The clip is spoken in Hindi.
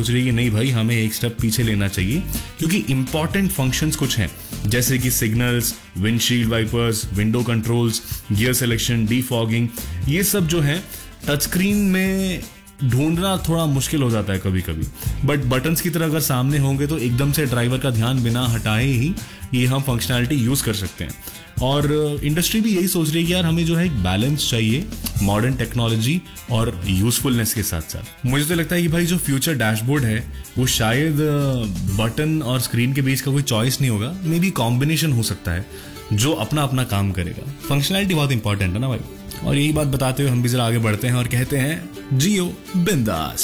सोच रही है कि नहीं भाई, हमें एक स्टेप पीछे लेना चाहिए, क्योंकि इंपॉर्टेंट फंक्शंस कुछ हैं, जैसे कि signals, windshield wipers, window controls, gear selection, डीफॉगिंग, ये सब जो है टच स्क्रीन में ढूंढना थोड़ा मुश्किल हो जाता है कभी कभी, बट बटन्स की तरह अगर सामने होंगे तो एकदम से ड्राइवर का ध्यान बिना हटाए ही ये हम फंक्शनैलिटी यूज कर सकते हैं। और इंडस्ट्री भी यही सोच रही है कि यार हमें जो है एक बैलेंस चाहिए मॉडर्न टेक्नोलॉजी और यूजफुलनेस के साथ साथ। मुझे तो लगता है कि भाई जो फ्यूचर डैशबोर्ड है वो शायद बटन और स्क्रीन के बीच का कोई चॉइस नहीं होगा, मे बी कॉम्बिनेशन हो सकता है जो अपना अपना काम करेगा। फंक्शनैलिटी बहुत इंपॉर्टेंट है ना भाई। और यही बात बताते हुए हम भी जरा आगे बढ़ते हैं और कहते हैं जियो बिंदास।